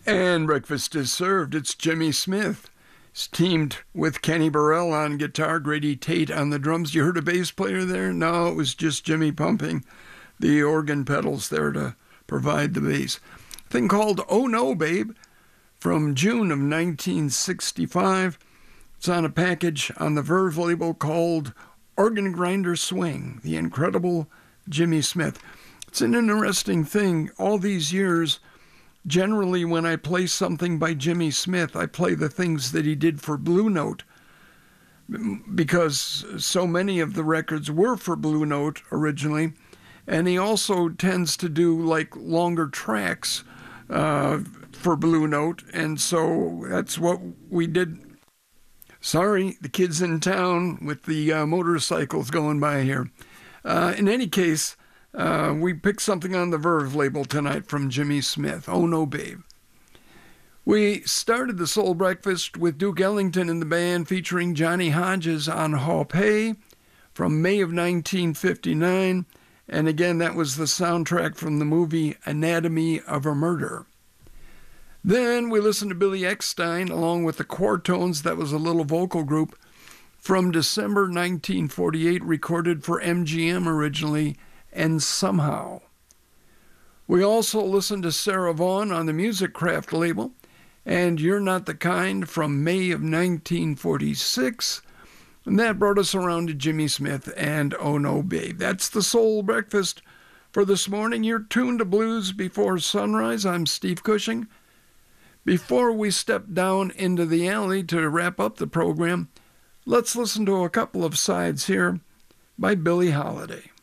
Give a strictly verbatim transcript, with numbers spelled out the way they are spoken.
And breakfast is served. It's Jimmy Smith. He's teamed with Kenny Burrell on guitar, Grady Tate on the drums. You heard a bass player there? No, it was just Jimmy pumping the organ pedals there to provide the bass. A thing called Oh No, Babe, from June of nineteen sixty-five. It's on a package on the Verve label called Organ Grinder Swing, the incredible Jimmy Smith. It's an interesting thing. All these years, generally when I play something by Jimmy Smith, I play the things that he did for Blue Note, because so many of the records were for Blue Note originally. And he also tends to do like longer tracks uh, for Blue Note. And so that's what we did. Sorry, the kids in town with the uh, motorcycles going by here. Uh, in any case, uh, we picked something on the Verve label tonight from Jimmy Smith, Oh No, Babe. We started the Soul Breakfast with Duke Ellington and the band featuring Johnny Hodges on Haw-Pay from May of nineteen fifty-nine. And again, that was the soundtrack from the movie Anatomy of a Murder. Then we listened to Billy Eckstine along with the Quartones. That was a little vocal group from December nineteen forty-eight, recorded for M G M originally, and Somehow. We also listened to Sarah Vaughan on the Music Craft label, and You're Not the Kind from May of nineteen forty-six. And that brought us around to Jimmy Smith and Oh No, Babe. That's the Soul Breakfast for this morning. You're tuned to Blues Before Sunrise. I'm Steve Cushing. Before we step down into the alley to wrap up the program, let's listen to a couple of sides here by Billie Holiday.